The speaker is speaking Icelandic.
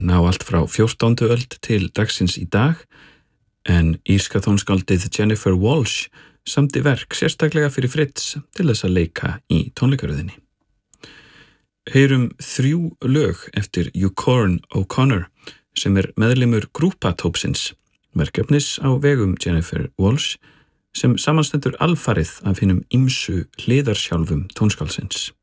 ná allt frá 14. öld til dagsins í dag, en írska tónskáldið Jennifer Walsh samdi verk sérstaklega fyrir Fritz til þess að leika í tónleikaröðinni. Heyrum 3 lög eftir Euchorn O'Connor sem meðlimur grúpatópsins, verkefnis á vegum Jennifer Walsh sem samanstendur alfarið af hinum ýmsu hliðarsjálfum tónskáldsins.